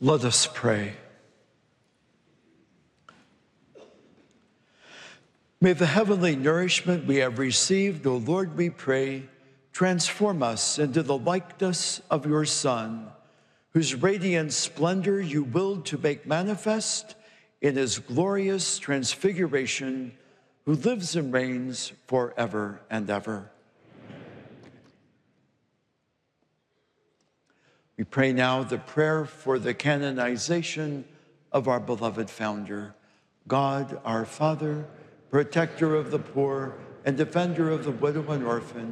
Let us pray. May the heavenly nourishment we have received, O Lord, we pray, transform us into the likeness of your Son, whose radiant splendor you willed to make manifest in his glorious transfiguration, who lives and reigns forever and ever. We pray now the prayer for the canonization of our beloved founder. God, our Father, protector of the poor and defender of the widow and orphan,